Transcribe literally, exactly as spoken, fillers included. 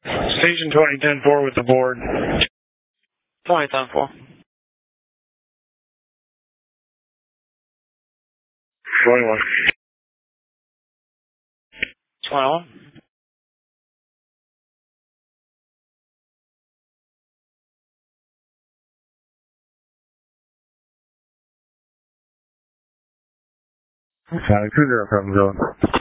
Station twenty ten four with the board. twenty ten four. twenty-one. twenty-one. County two zero from zone.